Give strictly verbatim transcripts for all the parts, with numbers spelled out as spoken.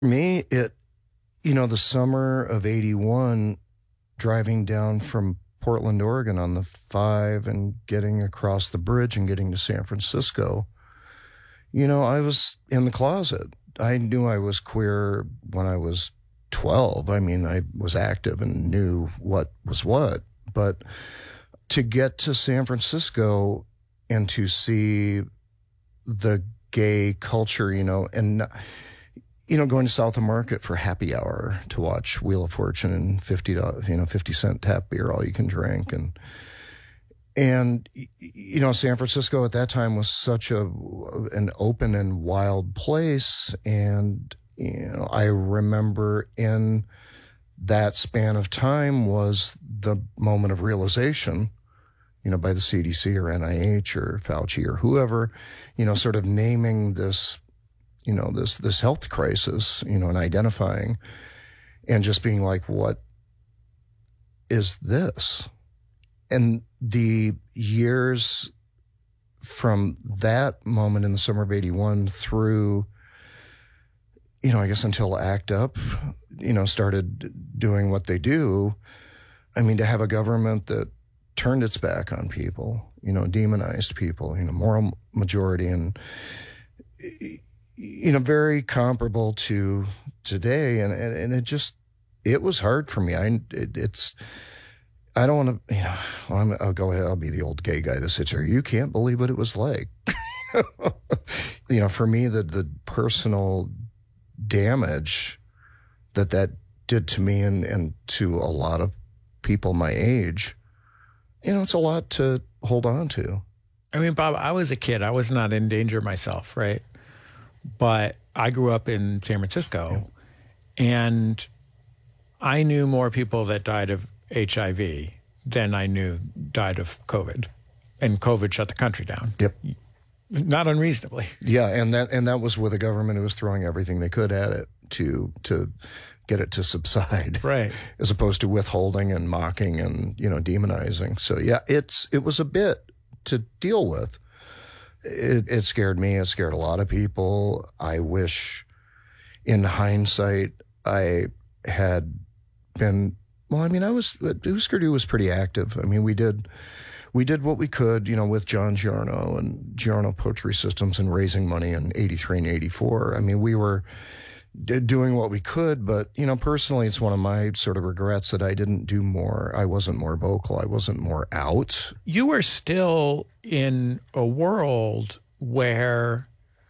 Me, it, you know, the summer of eighty-one, driving down from Portland, Oregon on the five and getting across the bridge and getting to San Francisco, you know, I was in the closet. I knew I was queer when I was twelve. I mean, I was active and knew what was what. But to get to San Francisco and to see the gay culture, you know, and, you know, going to South of Market for happy hour to watch Wheel of Fortune and fifty dollars, you know, fifty cent tap beer, all you can drink. And, and, you know, San Francisco at that time was such a, an open and wild place. And, you know, I remember in that span of time was the moment of realization, you know, by the C D C or N I H or Fauci or whoever, you know, sort of naming this, you know, this, this health crisis, you know, and identifying and just being like, what is this? And the years from that moment in the summer of eighty-one through, you know, I guess until ACT UP, you know, started doing what they do. I mean, to have a government that turned its back on people, you know, demonized people, you know, moral majority, and, you know, very comparable to today. And, and, and it just, it was hard for me. I, it, it's, I don't want to, you know, I'm, I'll go ahead. I'll be the old gay guy that sits here. You can't believe what it was like. You know, for me, the, the personal damage that that did to me and, and to a lot of people my age, you know, it's a lot to hold on to. I mean, Bob, I was a kid. I was not in danger myself, right? But I grew up in San Francisco, yeah. And I knew more people that died of H I V than I knew died of COVID. And COVID shut the country down. Yep. Not unreasonably. Yeah, and that and that was with a government who was throwing everything they could at it to to get it to subside. Right. As opposed to withholding and mocking and, you know, demonizing. So yeah, it's it was a bit to deal with. It, it scared me. It scared a lot of people. I wish, in hindsight, I had been. Well, I mean, I was. Husker Du was pretty active. I mean, we did. We did what we could, you know, with John Giorno and Giorno Poetry Systems and raising money in eighty-three and eighty-four. I mean, we were doing what we could, but, you know, personally, it's one of my sort of regrets that I didn't do more. I wasn't more vocal. I wasn't more out. You were still in a world where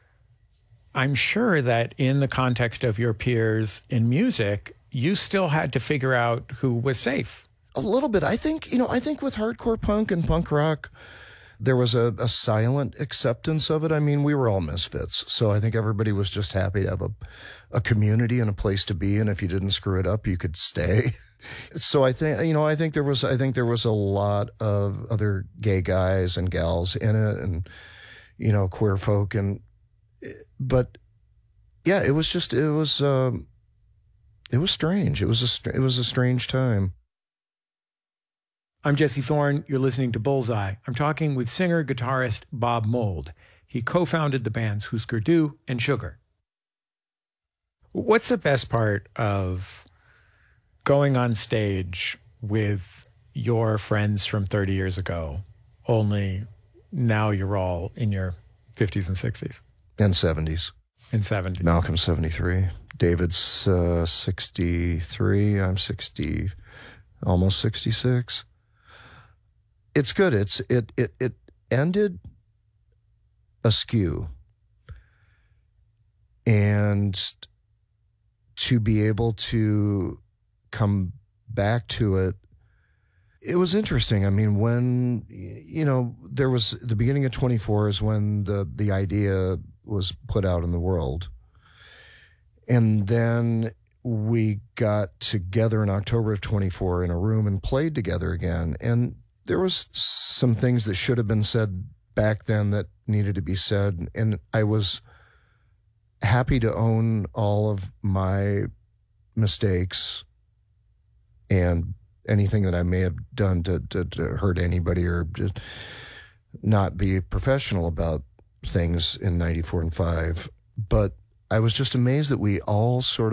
I'm sure that in the context of your peers in music, you still had to figure out who was safe. A little bit. I think, you know, I think with hardcore punk and punk rock, there was a, a silent acceptance of it. I mean, we were all misfits. So I think everybody was just happy to have a, a community and a place to be. And if you didn't screw it up, you could stay. So I think, you know, I think there was, I think there was a lot of other gay guys and gals in it and, you know, queer folk. And, but yeah, it was just, it was, um, it was strange. It was a, it was a strange time. I'm Jesse Thorne. You're listening to Bullseye. I'm talking with singer-guitarist Bob Mould. He co-founded the bands Husker Du and Sugar. What's the best part of going on stage with your friends from thirty years ago, only now you're all in your fifties and sixties? And seventies. And seventies. Malcolm's seventy-three. David's uh, sixty-three. I'm sixty, almost sixty-six. It's good. It's it it it ended askew, and to be able to come back to it, it was interesting. I mean, when you know there was the beginning of twenty-four is when the the idea was put out in the world, and then we got together in October of twenty-four in a room and played together again, and there was some things that should have been said back then that needed to be said. And I was happy to own all of my mistakes and anything that I may have done to, to, to hurt anybody or just not be professional about things in ninety-four and five. But I was just amazed that we all sort